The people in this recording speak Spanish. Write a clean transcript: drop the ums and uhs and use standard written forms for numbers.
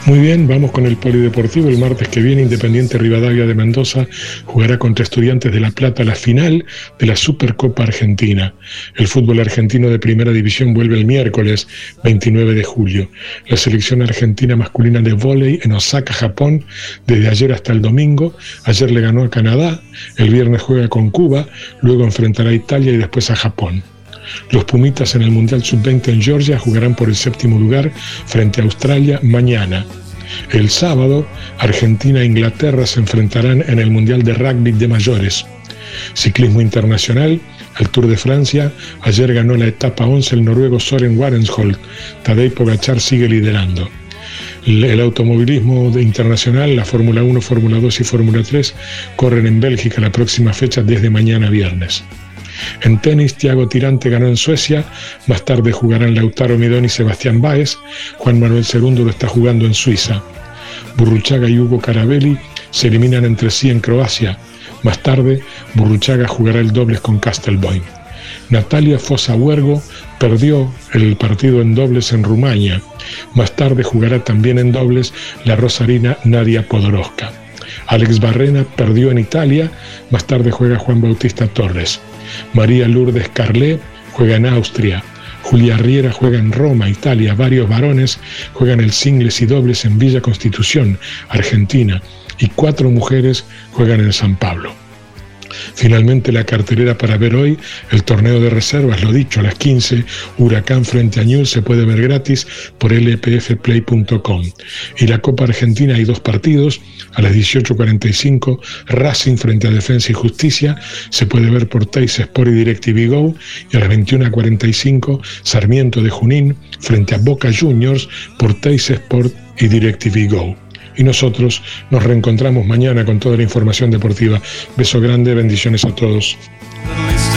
Muy bien, vamos con el polideportivo. El martes que viene, Independiente Rivadavia de Mendoza jugará contra Estudiantes de La Plata la final de la Supercopa Argentina. El fútbol argentino de primera división vuelve el miércoles 29 de julio. La selección argentina masculina de vóley en Osaka, Japón, desde ayer hasta el domingo. Ayer le ganó a Canadá, el viernes juega con Cuba, luego enfrentará a Italia y después a Japón. Los Pumitas en el Mundial Sub-20 en Georgia jugarán por el 7º lugar frente a Australia mañana. El sábado, Argentina e Inglaterra se enfrentarán en el Mundial de Rugby de mayores. Ciclismo internacional, el Tour de Francia. Ayer ganó la etapa 11 el noruego Søren Warensholt. Tadej Pogačar sigue liderando. El automovilismo internacional, la Fórmula 1, Fórmula 2 y Fórmula 3 corren en Bélgica la próxima fecha desde mañana viernes. En tenis, Thiago Tirante ganó en Suecia, más tarde jugarán Lautaro Midón y Sebastián Báez. Juan Manuel II lo está jugando en Suiza. Burruchaga y Hugo Carabelli se eliminan entre sí en Croacia. Más tarde, Burruchaga jugará el dobles con Castelboin. Natalia Fossa-Huergo perdió el partido en dobles en Rumania. Más tarde jugará también en dobles la rosarina Nadia Podoroska. Alex Barrena perdió en Italia, más tarde juega Juan Bautista Torres. María Lourdes Carlet juega en Austria. Julia Riera juega en Roma, Italia. Varios varones juegan el singles y dobles en Villa Constitución, Argentina. Y 4 mujeres juegan en San Pablo. Finalmente, la cartelera para ver hoy, el torneo de reservas, lo dicho, a las 15, Huracán frente a Newell's, se puede ver gratis por lpfplay.com. Y la Copa Argentina hay 2 partidos, a las 18:45, Racing frente a Defensa y Justicia, se puede ver por Teis Sport y DirecTV Go, y a las 21:45, Sarmiento de Junín frente a Boca Juniors por Teis Sport y DirecTV Go. Y nosotros nos reencontramos mañana con toda la información deportiva. Beso grande, bendiciones a todos.